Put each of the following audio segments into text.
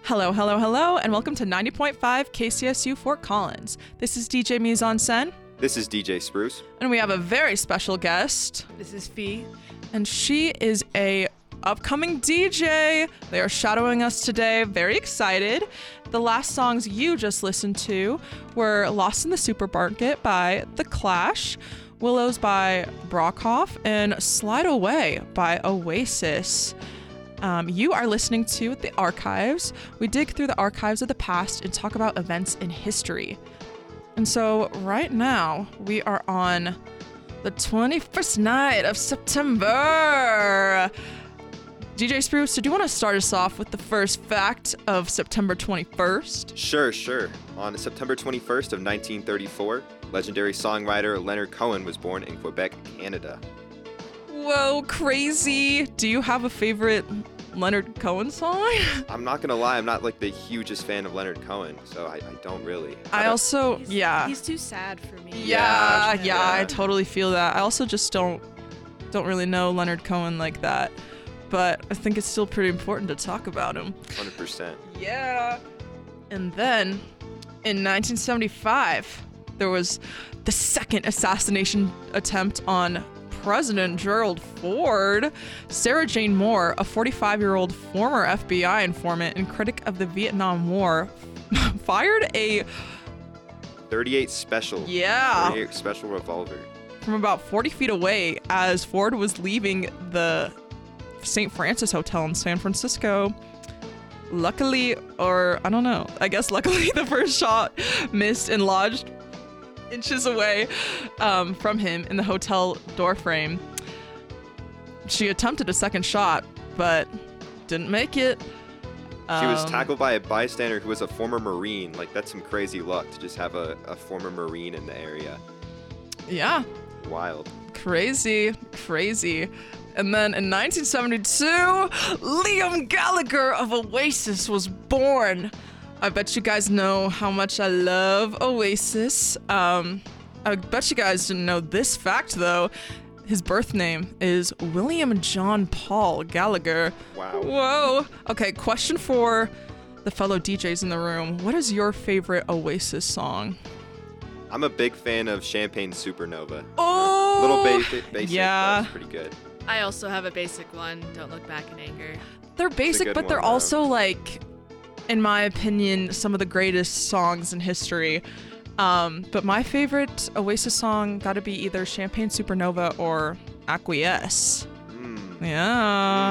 Hello, hello, hello, and welcome to 90.5 KCSU Fort Collins. This is DJ Mise Sen. This is DJ Spruce. And we have a very special guest. This is Fee. And she is a upcoming DJ. They are shadowing us today. Very excited. The last songs you just listened to were Lost in the Supermarket by The Clash, Willows by Brockhoff, and Slide Away by Oasis. You are listening to The Archives. We dig through the archives of the past and talk about events in history. And so right now we are on the 21st night of September. DJ Spruce, did you want to start us off with the first fact of September 21st? Sure. On September 21st of 1934, legendary songwriter Leonard Cohen was born in Quebec, Canada. Whoa, crazy. Do you have a favorite Leonard Cohen song? I'm not going to lie, I'm not like the hugest fan of Leonard Cohen, so I don't really. He's too sad for me. Yeah, I totally feel that. I also just don't really know Leonard Cohen like that. But I think it's still pretty important to talk about him. 100%. Yeah. And then, in 1975, there was the second assassination attempt on President Gerald Ford. Sarah Jane Moore, a 45-year-old former FBI informant and critic of the Vietnam War, fired a 38 special revolver from about 40 feet away as Ford was leaving the St. Francis Hotel in San Francisco. Luckily, the first shot missed and lodged inches away from him in the hotel doorframe. She attempted a second shot, but didn't make it. She was tackled by a bystander who was a former Marine. Like, that's some crazy luck to just have a former Marine in the area. Yeah. Wild. Crazy. And then in 1972, Liam Gallagher of Oasis was born. I bet you guys know how much I love Oasis. I bet you guys didn't know this fact, though. His birth name is William John Paul Gallagher. Wow. Whoa. Okay, question for the fellow DJs in the room. What is your favorite Oasis song? I'm a big fan of Champagne Supernova. Oh! Little basic, yeah. That's pretty good. I also have a basic one, Don't Look Back in Anger. They're basic, but they're also, like, in my opinion, some of the greatest songs in history. But my favorite Oasis song gotta be either Champagne Supernova or Acquiesce. Yeah.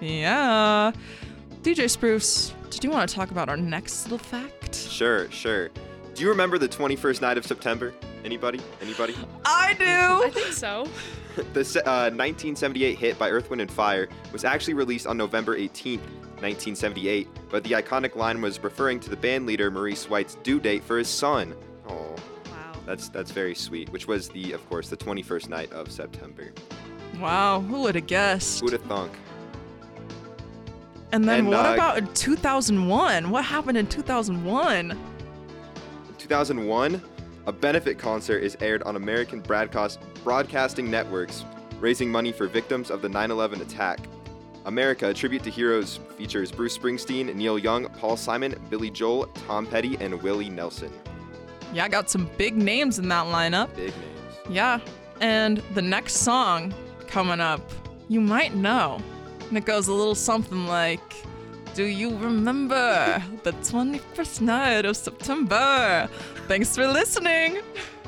DJ Spruce, did you want to talk about our next little fact? Sure. Do you remember the 21st night of September? Anybody? I do! I think so. The 1978 hit by Earth, Wind & Fire was actually released on November 18th, 1978, but the iconic line was referring to the band leader Maurice White's due date for his son. Oh, wow. That's very sweet, which was of course, the 21st night of September. Wow, who would have guessed? Who'd have thunk? And then what about in 2001? What happened in 2001? In 2001, a benefit concert is aired on American broadcasting networks, raising money for victims of the 9/11 attack. America, a tribute to heroes, features Bruce Springsteen, Neil Young, Paul Simon, Billy Joel, Tom Petty, and Willie Nelson. Yeah, I got some big names in that lineup. Big names. Yeah, and the next song coming up, you might know. And it goes a little something like, do you remember the 21st night of September? Thanks for listening.